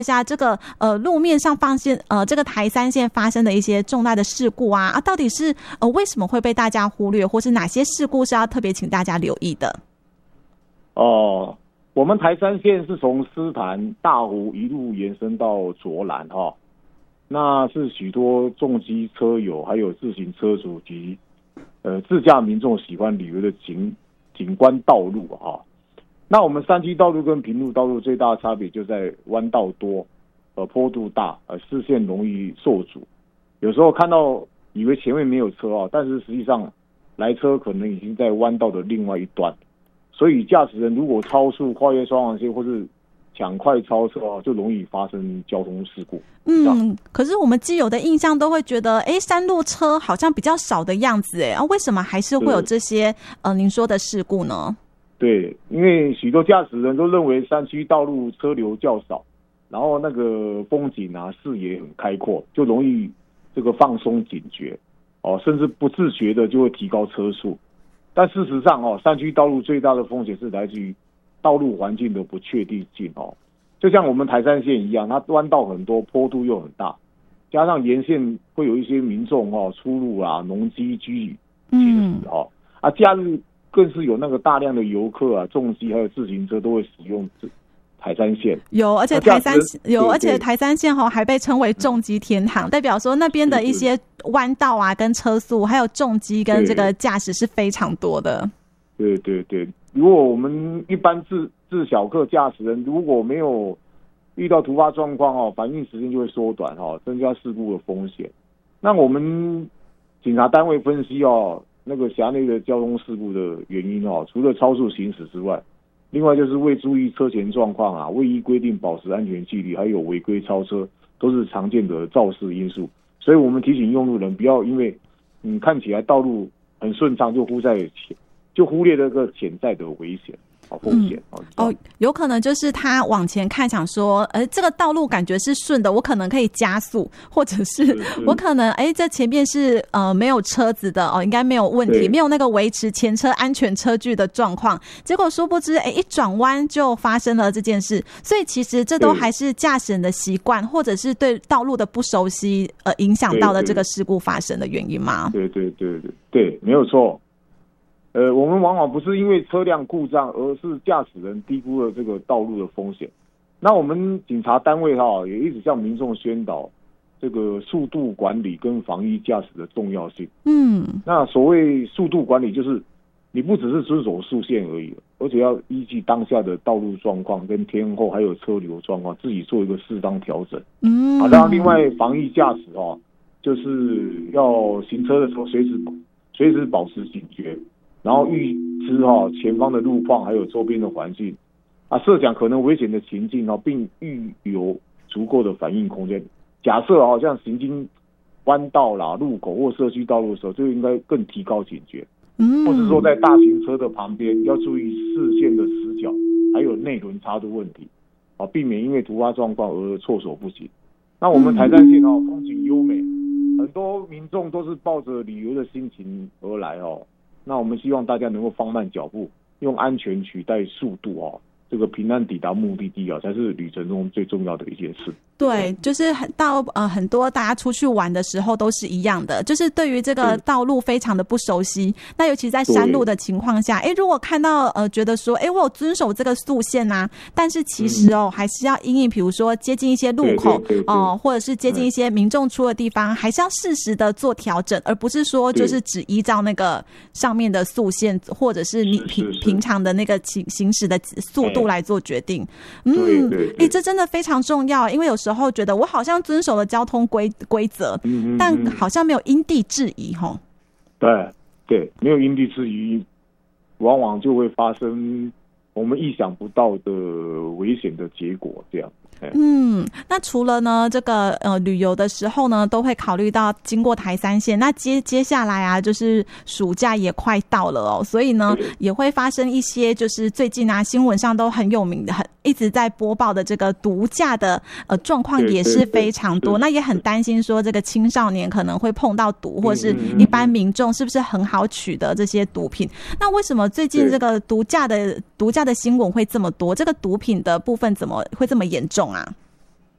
一下这个路面上这个台三线发生的一些重大的事故啊，到底是为什么会被大家忽略，或是哪些事故是要特别请大家留意的？ 我们台三线是从狮潭、大湖一路延伸到卓兰哈，那是许多重机车友还有自行车主及自驾民众喜欢旅游的景观道路哈。那我们山区道路跟平路道路最大的差别就在弯道多，坡度大，视线容易受阻。有时候看到以为前面没有车但是实际上来车可能已经在弯道的另外一端。所以驾驶人如果超速、跨越双黄线或是抢快超车就容易发生交通事故。 可是我们既有的印象都会觉得，山路车好像比较少的样子，为什么还是会有这些您说的事故呢？ 对，因为许多驾驶人都认为山区道路车流较少，然后那个风景视野很开阔，就容易这个放松警觉甚至不自觉的就会提高车速。但事实上山区道路最大的风险是来自于道路环境的不确定性就像我们台三线一样，它弯道很多，坡度又很大，加上沿线会有一些民众出入农机居行驶假日更是有那个大量的游客重机还有自行车都会使用台三线。 而且台三线还被称为重机天堂，代表说那边的一些弯道跟车速还有重机跟这个驾驶是非常多的。 对对对，如果我们一般自小客驾驶人如果没有遇到突发状况反应时间就会缩短增加事故的风险。那我们警察单位分析那个辖内的交通事故的原因除了超速行驶之外，另外就是未注意车前状况未依规定保持安全距离，还有违规超车，都是常见的肇事因素。所以我们提醒用路人不要因为看起来道路很顺畅就忽略这个潜在的危险风险有可能就是他往前看想说这个道路感觉是顺的，我可能可以加速，或者是我可能这前面是没有车子的应该没有问题，没有那个维持前车安全车距的状况，结果殊不知一转弯就发生了这件事。所以其实这都还是驾驶人的习惯，或者是对道路的不熟悉影响到了这个事故发生的原因吗？ 对，没有错。我们往往不是因为车辆故障，而是驾驶人低估了这个道路的风险。那我们警察单位也一直向民众宣导这个速度管理跟防疫驾驶的重要性。那所谓速度管理，就是你不只是遵守速线而已，而且要依据当下的道路状况跟天候还有车流状况，自己做一个适当调整。然后另外防疫驾驶就是要行车的时候随时保持警觉。然后预知前方的路况还有周边的环境设想可能危险的情境并预留足够的反应空间。假设像行经弯道啦、路口或社区道路的时候，就应该更提高警觉。或是说在大型车的旁边要注意视线的死角还有内轮差的问题避免因为突发状况而措手不及。那我们台三线风景优美，很多民众都是抱着旅游的心情而来那我们希望大家能够放慢脚步，用安全取代速度这个平安抵达目的地才是旅程中最重要的一件事。 对，就是到很多大家出去玩的时候都是一样的，就是对于这个道路非常的不熟悉。那尤其在山路的情况下，如果看到觉得说我有遵守这个速线但是其实还是要因应比如说接近一些路口或者是接近一些民众出的地方，还是要适时的做调整，而不是说就是只依照那个上面的速线或者是你平常的那个行驶的速度来做决定。这真的非常重要，因为有时候觉得我好像遵守了交通规则，但好像没有因地制宜对，没有因地制宜，往往就会发生我们意想不到的危险的结果这样。 那除了呢这个旅游的时候呢，都会考虑到经过台三线，那接下来就是暑假也快到了所以呢也会发生一些就是最近新闻上都很有名的一直在播报的这个毒驾的状况也是非常多。那也很担心说这个青少年可能会碰到毒，或是一般民众是不是很好取得这些毒品。那为什么最近这个毒驾的新闻会这么多？这个毒品的部分怎么会这么严重啊？